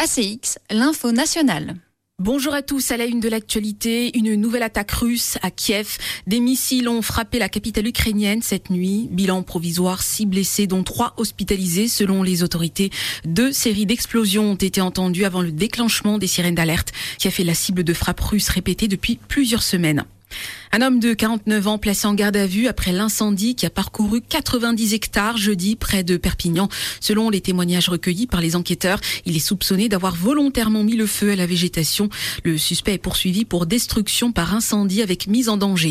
ACX, l'info nationale. Bonjour à tous, à la une de l'actualité, une nouvelle attaque russe à Kiev. Des missiles ont frappé la capitale ukrainienne cette nuit. Bilan provisoire, 6 blessés, dont 3 hospitalisés selon les autorités. 2 séries d'explosions ont été entendues avant le déclenchement des sirènes d'alerte qui a fait la cible de frappes russes répétées depuis plusieurs semaines. Un homme de 49 ans placé en garde à vue après l'incendie qui a parcouru 90 hectares jeudi près de Perpignan. Selon les témoignages recueillis par les enquêteurs, il est soupçonné d'avoir volontairement mis le feu à la végétation. Le suspect est poursuivi pour destruction par incendie avec mise en danger.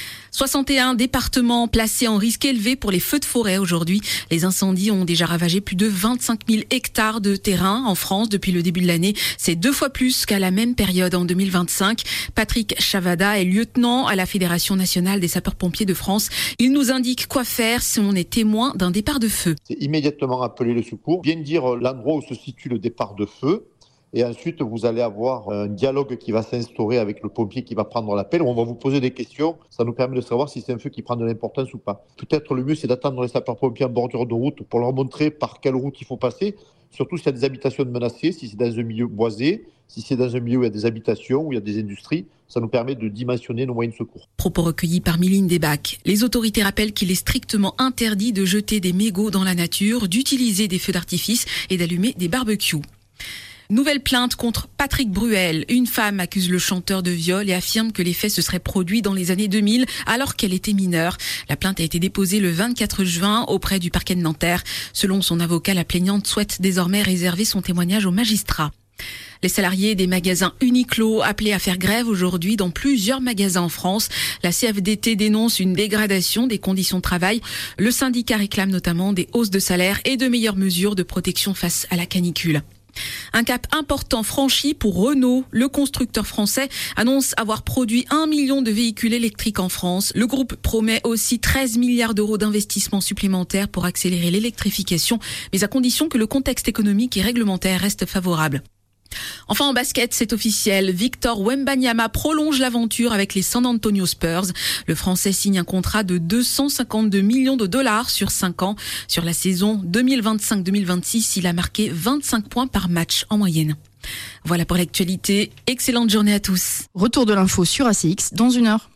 61 départements placés en risque élevé pour les feux de forêt aujourd'hui. Les incendies ont déjà ravagé plus de 25 000 hectares de terrain en France depuis le début de l'année. C'est 2 fois plus qu'à la même période en 2025. Patrick Chavada est lieutenant à la Fédération nationale des sapeurs-pompiers de France. Il nous indique quoi faire si on est témoin d'un départ de feu. C'est immédiatement appeler le secours, bien dire l'endroit où se situe le départ de feu. Et ensuite, vous allez avoir un dialogue qui va s'instaurer avec le pompier qui va prendre l'appel. On va vous poser des questions. Ça nous permet de savoir si c'est un feu qui prend de l'importance ou pas. Peut-être le mieux, c'est d'attendre les sapeurs-pompiers en bordure de route pour leur montrer par quelle route il faut passer. Surtout s'il y a des habitations menacées, si c'est dans un milieu boisé, si c'est dans un milieu où il y a des habitations, où il y a des industries. Ça nous permet de dimensionner nos moyens de secours. Propos recueillis par Miline Desbacs. Les autorités rappellent qu'il est strictement interdit de jeter des mégots dans la nature, d'utiliser des feux d'artifice et d'allumer des barbecues. Nouvelle plainte contre Patrick Bruel. Une femme accuse le chanteur de viol et affirme que les faits se seraient produits dans les années 2000 alors qu'elle était mineure. La plainte a été déposée le 24 juin auprès du parquet de Nanterre. Selon son avocat, la plaignante souhaite désormais réserver son témoignage aux magistrats. Les salariés des magasins Uniqlo appelés à faire grève aujourd'hui dans plusieurs magasins en France. La CFDT dénonce une dégradation des conditions de travail. Le syndicat réclame notamment des hausses de salaire et de meilleures mesures de protection face à la canicule. Un cap important franchi pour Renault. Le constructeur français annonce avoir produit 1 million de véhicules électriques en France. Le groupe promet aussi 13 milliards d'euros d'investissements supplémentaires pour accélérer l'électrification, mais à condition que le contexte économique et réglementaire reste favorable. Enfin en basket, c'est officiel. Victor Wembanyama prolonge l'aventure avec les San Antonio Spurs. Le Français signe un contrat de 252 millions de dollars sur 5 ans. Sur la saison 2025-2026, il a marqué 25 points par match en moyenne. Voilà pour l'actualité. Excellente journée à tous. Retour de l'info sur ACX dans 1 heure.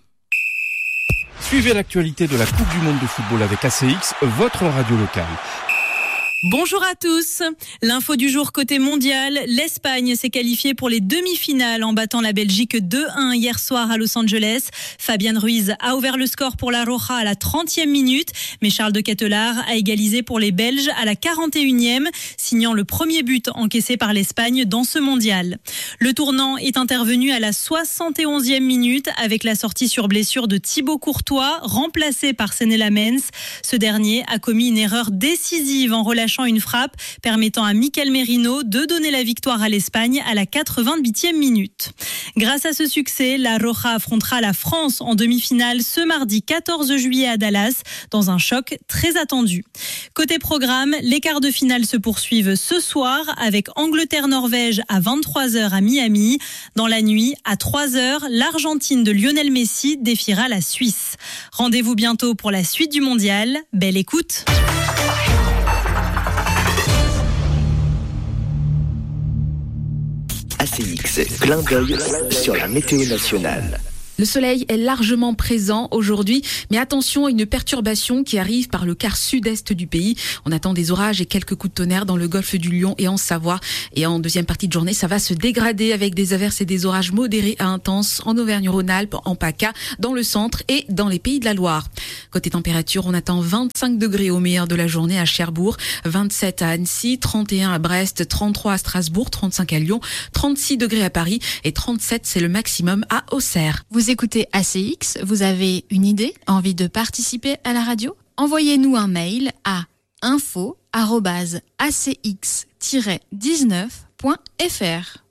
Suivez l'actualité de la Coupe du Monde de football avec ACX, votre radio locale. Bonjour à tous. L'info du jour côté mondial, l'Espagne s'est qualifiée pour les demi-finales en battant la Belgique 2-1 hier soir à Los Angeles. Fabian Ruiz a ouvert le score pour la Roja à la 30e minute, mais Charles de Ketelaere a égalisé pour les Belges à la 41e, signant le premier but encaissé par l'Espagne dans ce mondial. Le tournant est intervenu à la 71e minute avec la sortie sur blessure de Thibaut Courtois, remplacé par Séné Lamens. Ce dernier a commis une erreur décisive en relâchant une frappe permettant à Mikel Merino de donner la victoire à l'Espagne à la 88e minute. Grâce à ce succès, la Roja affrontera la France en demi-finale ce mardi 14 juillet à Dallas dans un choc très attendu. Côté programme, les quarts de finale se poursuivent ce soir avec Angleterre-Norvège à 23h à Miami. Dans la nuit, à 3h, l'Argentine de Lionel Messi défiera la Suisse. Rendez-vous bientôt pour la suite du mondial. Belle écoute. ACX, clin d'œil sur la météo nationale. Le soleil est largement présent aujourd'hui, mais attention à une perturbation qui arrive par le quart sud-est du pays. On attend des orages et quelques coups de tonnerre dans le golfe du Lion et en Savoie. Et en deuxième partie de journée, ça va se dégrader avec des averses et des orages modérés à intenses en Auvergne-Rhône-Alpes, en PACA, dans le centre et dans les Pays de la Loire. Côté température, on attend 25 degrés au meilleur de la journée à Cherbourg, 27 à Annecy, 31 à Brest, 33 à Strasbourg, 35 à Lyon, 36 degrés à Paris et 37 c'est le maximum à Auxerre. Vous écoutez ACX, vous avez une idée, envie de participer à la radio ? Envoyez-nous un mail à info@acx-19.fr.